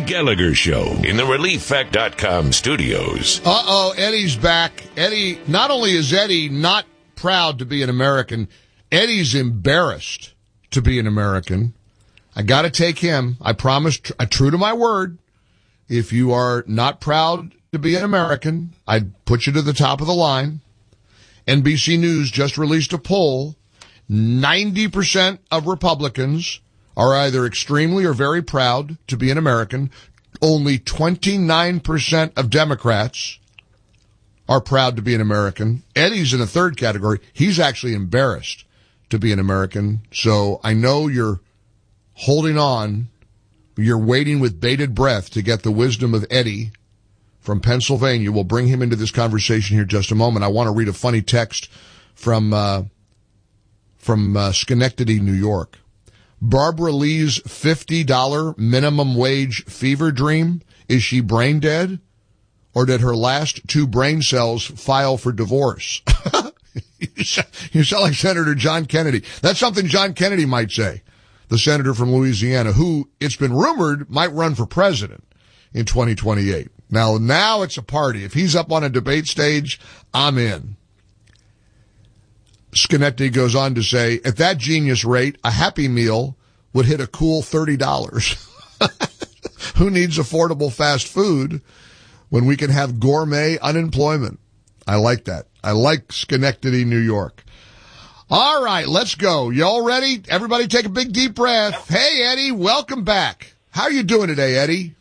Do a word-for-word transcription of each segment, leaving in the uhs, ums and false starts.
Gallagher Show in the Relief Fact dot com studios. Uh-oh, Eddie's back. Eddie, not only is Eddie not proud to be an American, Eddie's embarrassed to be an American. I got to take him. I promise, tr- true to my word, if you are not proud to be an American, I'd put you to the top of the line. N B C News just released a poll. ninety percent of Republicans are either extremely or very proud to be an American. Only twenty-nine percent of Democrats are proud to be an American. Eddie's in a third category. He's actually embarrassed to be an American. So I know you're holding on. You're waiting with bated breath to get the wisdom of Eddie from Pennsylvania. We'll bring him into this conversation here in just a moment. I want to read a funny text from uh, from uh, Schenectady, New York. Barbara Lee's fifty dollars minimum wage fever dream. Is she brain dead? Or did her last two brain cells file for divorce? You sound like Senator John Kennedy. That's something John Kennedy might say, the senator from Louisiana, who, it's been rumored, might run for president in twenty twenty-eight. Now, now it's a party. If he's up on a debate stage, I'm in. Schenectady goes on to say, at that genius rate, a Happy Meal would hit a cool thirty dollars. Who needs affordable fast food when we can have gourmet unemployment? I like that. I like Schenectady, New York. All right, let's go. You all ready? Everybody take a big deep breath. Hey, Eddie, welcome back. How are you doing today, Eddie?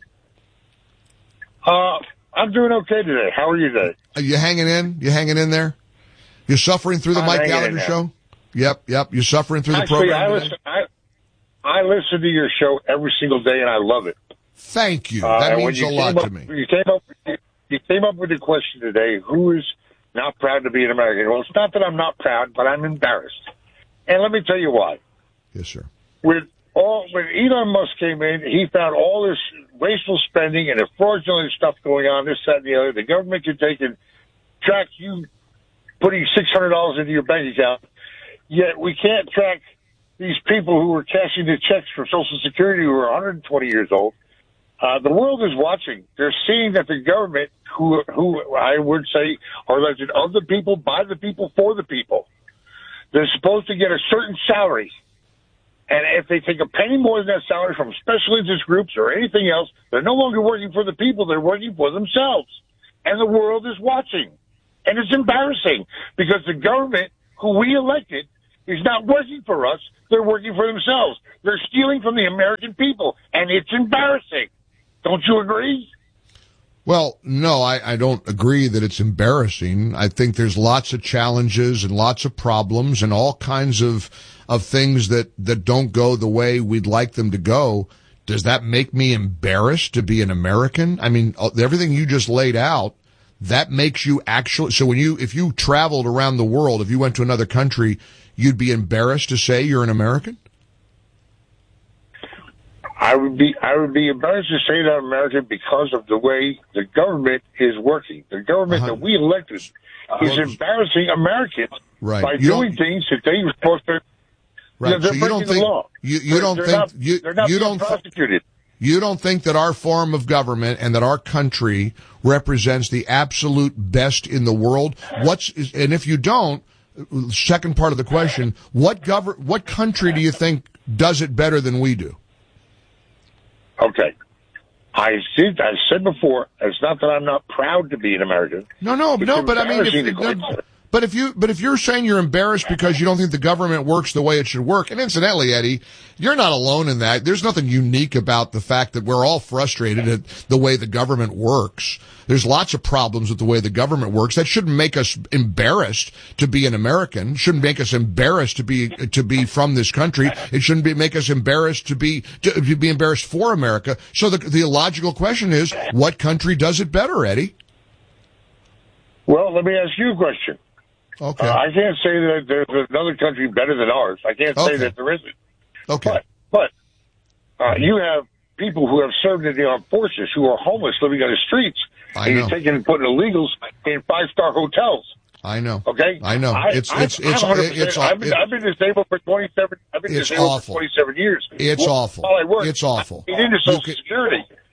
Uh, I'm doing okay today. How are you today? Are you hanging in? You hanging in there? You're suffering through the I'm Mike Gallagher show? Yep, yep. You're suffering through Actually, the program I today? listen, I, I listen to your show every single day, and I love it. Thank you. Uh, That and means when a you lot came to up, me. You came up, you came up with the question today: who is not proud to be an American? Well, it's not that I'm not proud, but I'm embarrassed. And let me tell you why. Yes, sir. With all when Elon Musk came in, he found all this wasteful spending and the fraudulent stuff going on, this, that, and the other. The government could take and track you putting six hundred dollars into your bank account, yet we can't track these people who are cashing the checks for Social Security who are one hundred twenty years old. Uh, the world is watching. They're seeing that the government, who who I would say are elected of the people, by the people, for the people, they're supposed to get a certain salary. And if they take a penny more than that salary from special interest groups or anything else, they're no longer working for the people. They're working for themselves. And the world is watching. And it's embarrassing because the government, who we elected, is not working for us. They're working for themselves. They're stealing from the American people. And it's embarrassing. Don't you agree? Well, no, I, I don't agree that it's embarrassing. I think there's lots of challenges and lots of problems and all kinds of of things that, that don't go the way we'd like them to go. Does that make me embarrassed to be an American? I mean, everything you just laid out, that makes you actually, so when you, if you traveled around the world, if you went to another country, you'd be embarrassed to say you're an American? I would be I would be embarrassed to say that I'm American because of the way the government is working. The government uh-huh. that we elected is uh, embarrassing Americans right. by you doing things that they were supposed to. Right. You know, they're so you breaking don't think the law. you, you don't they're think not, you they're not you being don't prosecuted. You don't think that our form of government and that our country represents the absolute best in the world? What's and if you don't, second part of the question, what govern what country do you think does it better than we do? Okay. I said, I said before, it's not that I'm not proud to be an American. No, no, it's no, but I mean, if, if, but if you, but if you're saying you're embarrassed because you don't think the government works the way it should work, and incidentally, Eddie, you're not alone in that. There's nothing unique about the fact that we're all frustrated at the way the government works. There's lots of problems with the way the government works. That shouldn't make us embarrassed to be an American. Shouldn't make us embarrassed to be to be from this country. It shouldn't be make us embarrassed to be to, to be embarrassed for America. So the the logical question is, what country does it better, Eddie? Well, let me ask you a question. Okay. Uh, I can't say that there's another country better than ours. I can't say okay. that there isn't. Okay. But, but uh, you have people who have served in the armed forces who are homeless living on the streets. I and know. You're taking and putting illegals in five-star hotels. I know. Okay? I know. I, It's, I, it's, it's, I'm it's, I've been, it, I've been disabled for twenty-seven, I've been it's disabled awful. for twenty-seven years. It's well, awful. While I work, It's awful. I get into Social can, Security.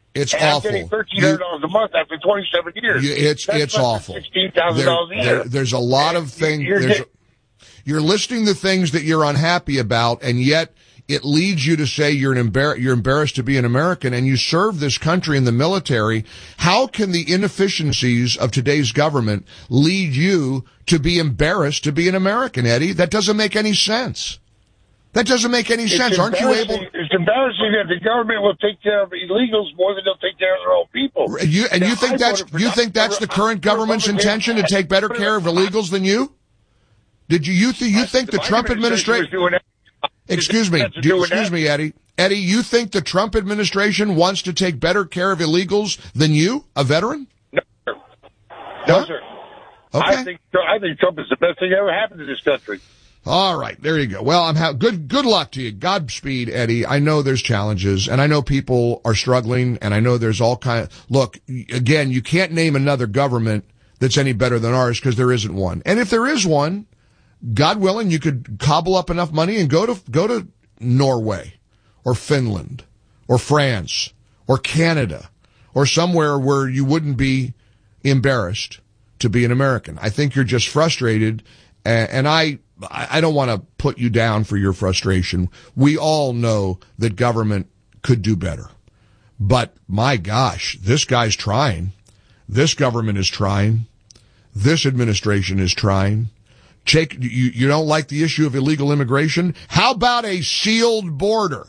It's and awful. I'm getting thirteen hundred dollars a month after twenty-seven years. You, it's That's it's awful. sixteen thousand dollars there, a year. there, there's a lot of things. You're, There's, getting, you're listing the things that you're unhappy about, and yet it leads you to say you're an embar- you're embarrassed to be an American, and you serve this country in the military. How can the inefficiencies of today's government lead you to be embarrassed to be an American, Eddie? That doesn't make any sense. That doesn't make any sense. Aren't you able? It's embarrassing that the government will take care of illegals more than they'll take care of their own people. You, and now, you think I that's you think that's the current government's intention to take better care of illegals than you? Did you you, th- you think the Trump administration? Excuse me, do, excuse me, Eddie. Eddie, you think the Trump administration wants to take better care of illegals than you, a veteran? No, sir. No, huh? sir. Okay. I think I think Trump is the best thing that ever happened to this country. All right, there you go. Well, I'm ha- good. Good luck to you. Godspeed, Eddie. I know there's challenges, and I know people are struggling, and I know there's all kind of. Look, again, you can't name another government that's any better than ours because there isn't one. And if there is one, God willing, you could cobble up enough money and go to go to Norway, or Finland, or France, or Canada, or somewhere where you wouldn't be embarrassed to be an American. I think you're just frustrated, and, and I. I don't want to put you down for your frustration. We all know that government could do better. But my gosh, this guy's trying. This government is trying. This administration is trying. Check, you, you don't like the issue of illegal immigration? How about a sealed border?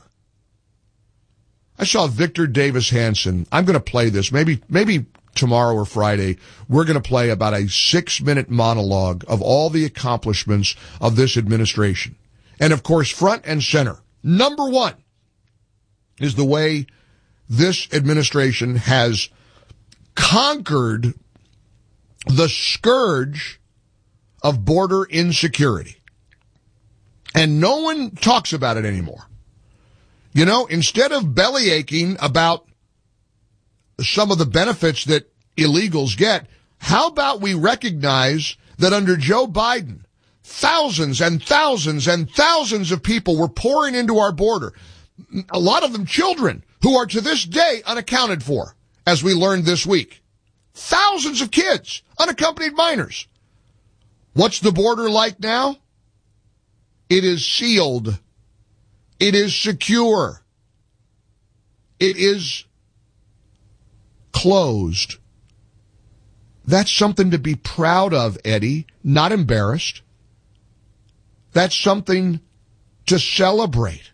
I saw Victor Davis Hanson. I'm going to play this. Maybe, maybe tomorrow or Friday, we're going to play about a six-minute monologue of all the accomplishments of this administration. And, of course, front and center, number one, is the way this administration has conquered the scourge of border insecurity. And no one talks about it anymore. You know, instead of belly aching about some of the benefits that illegals get, how about we recognize that under Joe Biden, thousands and thousands and thousands of people were pouring into our border, a lot of them children who are to this day unaccounted for, as we learned this week. Thousands of kids, unaccompanied minors. What's the border like now? It is sealed. It is secure. It is closed. That's something to be proud of, Eddie, not embarrassed. That's something to celebrate.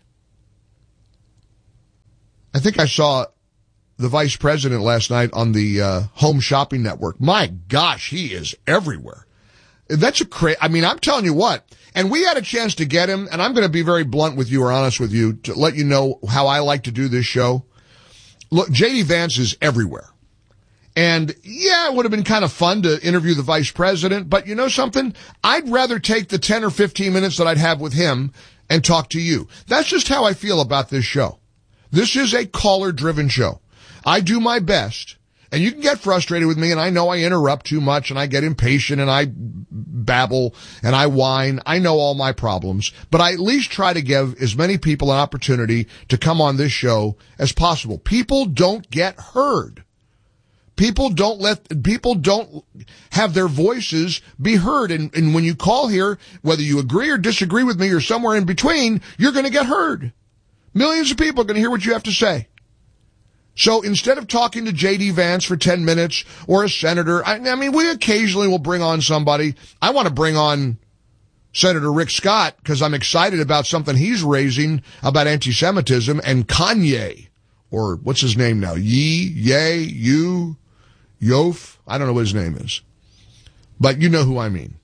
I think I saw the vice president last night on the uh, Home Shopping Network. My gosh, he is everywhere. That's a cra- I mean, I'm telling you what, and we had a chance to get him, and I'm going to be very blunt with you or honest with you to let you know how I like to do this show. Look, J D Vance is everywhere. And yeah, it would have been kind of fun to interview the vice president, but you know something? I'd rather take the ten or fifteen minutes that I'd have with him and talk to you. That's just how I feel about this show. This is a caller-driven show. I do my best, and you can get frustrated with me, and I know I interrupt too much, and I get impatient, and I babble, and I whine. I know all my problems, but I at least try to give as many people an opportunity to come on this show as possible. People don't get heard. People don't let, people don't have their voices be heard. And, and when you call here, whether you agree or disagree with me or somewhere in between, you're going to get heard. Millions of people are going to hear what you have to say. So instead of talking to J D Vance for ten minutes or a senator, I, I mean, we occasionally will bring on somebody. I want to bring on Senator Rick Scott because I'm excited about something he's raising about anti-Semitism and Kanye, or what's his name now? Yee, Ye, You, Yof. I don't know what his name is, but you know who I mean.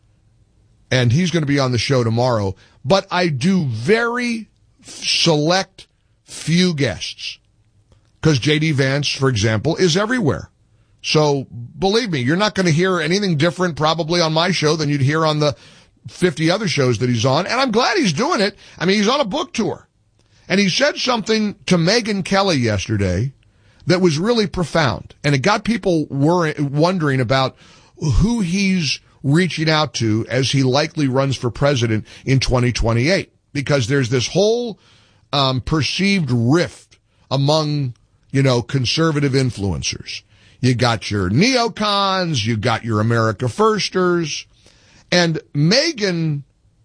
And he's going to be on the show tomorrow. But I do very select few guests. Because J D Vance, for example, is everywhere. So, believe me, you're not going to hear anything different probably on my show than you'd hear on the fifty other shows that he's on. And I'm glad he's doing it. I mean, he's on a book tour. And he said something to Megyn Kelly yesterday that was really profound. And it got people worry, wondering about who he's reaching out to as he likely runs for president in twenty twenty-eight. Because there's this whole um, perceived rift among you know, conservative influencers. You got your neocons, you got your America Firsters, and Megyn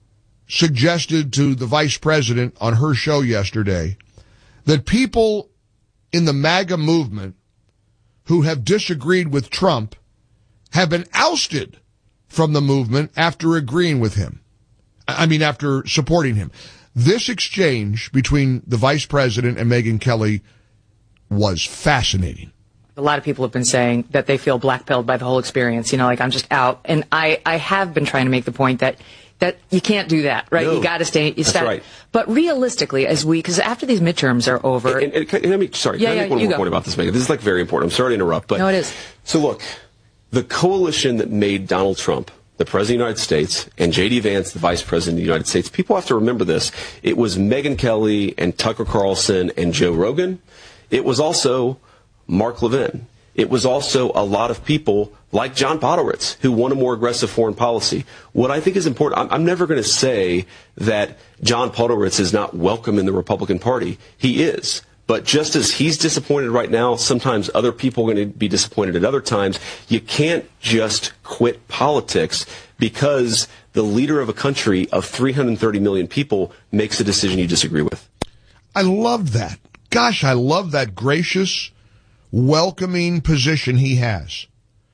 suggested to the vice president on her show yesterday that people in the MAGA movement who have disagreed with Trump have been ousted from the movement after agreeing with him. I mean, after supporting him. This exchange between the vice president and Megyn Kelly was fascinating. A lot of people have been saying that they feel blackpilled by the whole experience, you know, like I'm just out. And I, I have been trying to make the point that that you can't do that, right? No, you got to stay. You that's start, right. But realistically, as we, because after these midterms are over. And, and, and, and I mean, sorry, yeah, can I yeah, make one more go. point about this, Megyn? This is like very important. I'm sorry to interrupt, but. No, it is. So look, the coalition that made Donald Trump the President of the United States and J D Vance, the Vice President of the United States, people have to remember this. It was Megyn Kelly and Tucker Carlson and Joe Rogan. It was also Mark Levin. It was also a lot of people like John Podhoretz who want a more aggressive foreign policy. What I think is important, I'm, I'm never going to say that John Podhoretz is not welcome in the Republican Party. He is. But just as he's disappointed right now, sometimes other people are going to be disappointed at other times. You can't just quit politics because the leader of a country of three hundred thirty million people makes a decision you disagree with. I love that. Gosh, I love that gracious, welcoming position he has.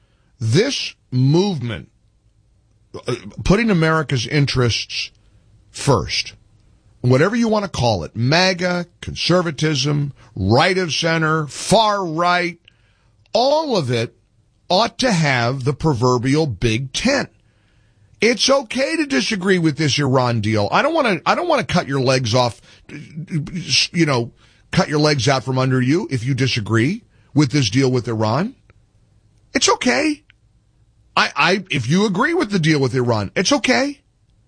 This movement, uh, putting America's interests first, whatever you want to call it, MAGA, conservatism, right of center, far right, all of it ought to have the proverbial big tent. It's okay to disagree with this Iran deal. I don't want to, I don't want to cut your legs off, you know, cut your legs out from under you if you disagree with this deal with Iran. It's okay. I, I, if you agree with the deal with Iran, it's okay.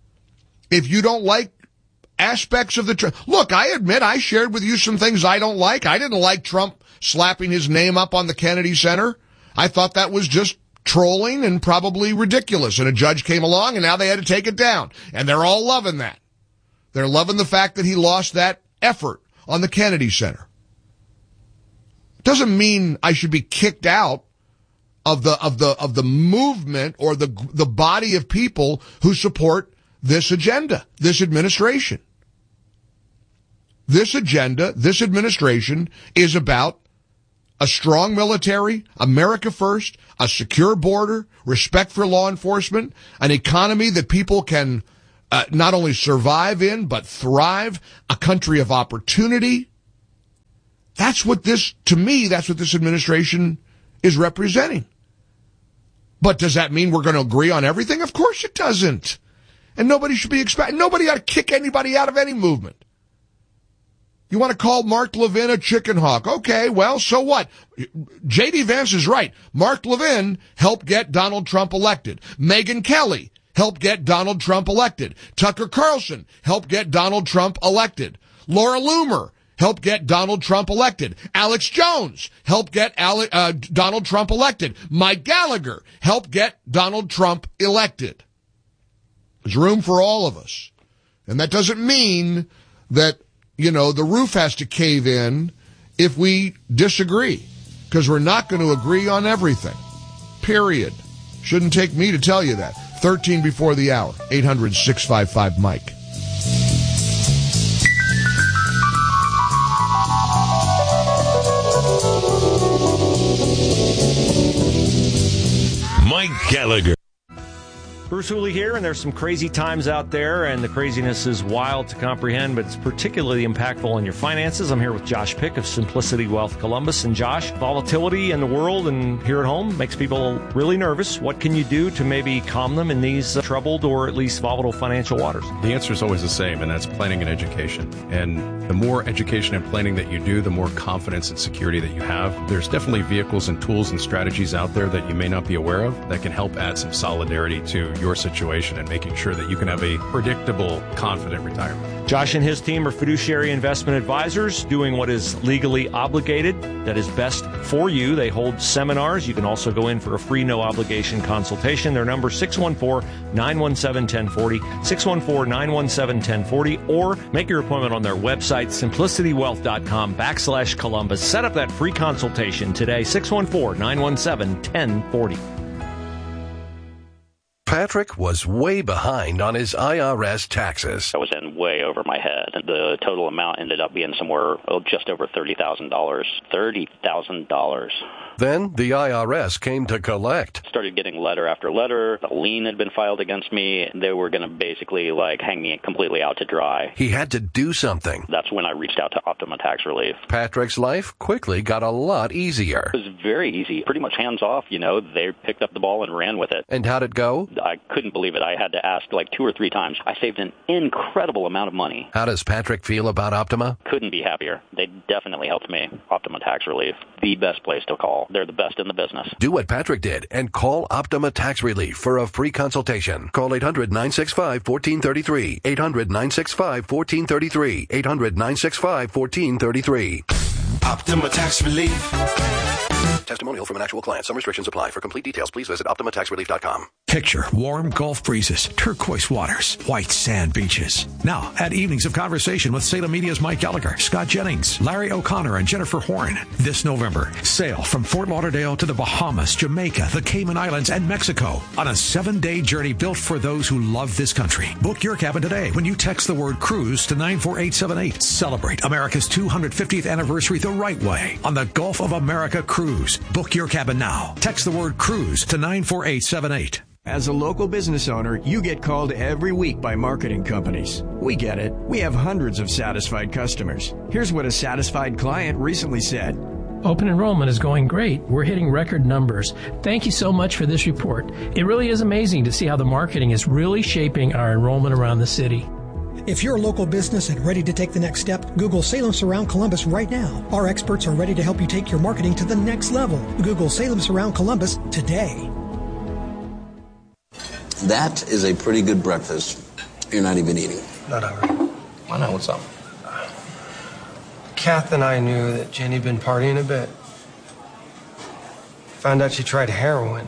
If you don't like aspects of the, tr- look, I admit I shared with you some things I don't like. I didn't like Trump slapping his name up on the Kennedy Center. I thought that was just trolling and probably ridiculous. And a judge came along and now they had to take it down. And they're all loving that. They're loving the fact that he lost that effort on the Kennedy Center. Doesn't mean I should be kicked out of the of the of the movement or the the body of people who support this agenda, this administration. This agenda, this administration is about a strong military, America first, a secure border, respect for law enforcement, an economy that people can uh, not only survive in but thrive, a country of opportunity. That's what this, to me, that's what this administration is representing. But does that mean we're going to agree on everything? Of course it doesn't. And nobody should be expect. Nobody ought to kick anybody out of any movement. You want to call Mark Levin a chicken hawk? Okay, well, so what? J D Vance is right. Mark Levin helped get Donald Trump elected. Megyn Kelly helped get Donald Trump elected. Tucker Carlson helped get Donald Trump elected. Laura Loomer helped get Donald Trump elected. Alex Jones helped get Ale- uh, Donald Trump elected. Mike Gallagher helped get Donald Trump elected. There's room for all of us. And that doesn't mean that, you know, the roof has to cave in if we disagree, because we're not going to agree on everything. Period. Shouldn't take me to tell you that. thirteen before the hour. eight hundred, six five five, Mike. Mike Gallagher. Bruce Hooley here, and there's some crazy times out there, and the craziness is wild to comprehend, but it's particularly impactful on your finances. I'm here with Josh Pick of Simplicity Wealth Columbus. And Josh, volatility in the world and here at home makes people really nervous. What can you do to maybe calm them in these uh, troubled or at least volatile financial waters? The answer is always the same, and that's planning and education. And the more education and planning that you do, the more confidence and security that you have. There's definitely vehicles and tools and strategies out there that you may not be aware of that can help add some solidarity to your your situation and making sure that you can have a predictable, confident retirement. Josh and his team are fiduciary investment advisors doing what is legally obligated, that is best for you. They hold seminars. You can also go in for a free, no-obligation consultation. Their number, six one four, nine one seven, one oh four oh, six one four, nine one seven, one oh four oh, or make your appointment on their website, simplicitywealth.com backslash Columbus. Set up that free consultation today, six one four, nine one seven, one oh four oh. Patrick was way behind on his I R S taxes. I was in way over my head. The total amount ended up being somewhere oh, just over thirty thousand dollars. thirty thousand dollars. Then the I R S came to collect. Started getting letter after letter. A lien had been filed against me. They were going to basically like hang me completely out to dry. He had to do something. That's when I reached out to Optima Tax Relief. Patrick's life quickly got a lot easier. It was very easy. Pretty much hands off, you know. They picked up the ball and ran with it. And how'd it go? I couldn't believe it. I had to ask like two or three times. I saved an incredible amount of money. How does Patrick feel about Optima? Couldn't be happier. They definitely helped me. Optima Tax Relief, the best place to call. They're the best in the business. Do what Patrick did and call Optima Tax Relief for a free consultation. Call eight hundred, nine six five, one four three three. eight hundred, nine six five, one four three three. eight hundred, nine six five, one four three three. Optima Tax Relief. Testimonial from an actual client. Some restrictions apply. For complete details, please visit optima tax relief dot com. Picture warm Gulf breezes, turquoise waters, white sand beaches. Now, at Evenings of Conversation with Salem Media's Mike Gallagher, Scott Jennings, Larry O'Connor, and Jennifer Horn. This November, sail from Fort Lauderdale to the Bahamas, Jamaica, the Cayman Islands, and Mexico on a seven-day journey built for those who love this country. Book your cabin today when you text the word cruise to nine four eight seven eight. Celebrate America's two hundred fiftieth anniversary the right way on the Gulf of America Cruise. Book your cabin now. Text the word cruise to nine four eight seven eight. As a local business owner, you get called every week by marketing companies. We get it. We have hundreds of satisfied customers. Here's what a satisfied client recently said. Open enrollment is going great. We're hitting record numbers. Thank you so much for this report. It really is amazing to see how the marketing is really shaping our enrollment around the city. If you're a local business and ready to take the next step, Google Salem Surround Columbus right now. Our experts are ready to help you take your marketing to the next level. Google Salem Surround Columbus today. That is a pretty good breakfast. You're not even eating. Not hungry. Why not? What's up? Kath and I knew that Jenny'd been partying a bit. Found out she tried heroin.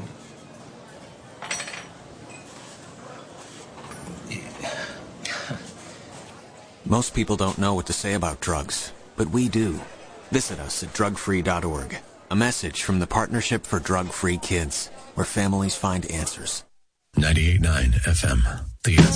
Most people don't know what to say about drugs, but we do. Visit us at drug free dot org. A message from the Partnership for Drug-Free Kids, where families find answers. ninety-eight point nine F M. The